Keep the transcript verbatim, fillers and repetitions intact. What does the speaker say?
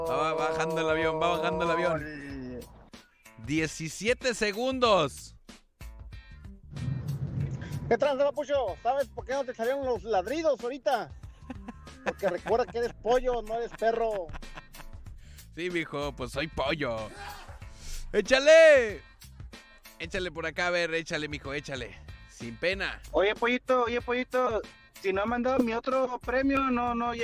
Va bajando el avión, va bajando el avión. diecisiete segundos. ¿Qué tranza, Papucho? ¿Sabes por qué no te salieron los ladridos ahorita? Porque recuerda que eres pollo, no eres perro. Sí, mijo, pues soy pollo. ¡Échale! Échale por acá, a ver, échale, mijo, échale. Sin pena. Oye, pollito, oye, pollito, si no han mandado mi otro premio, no, no,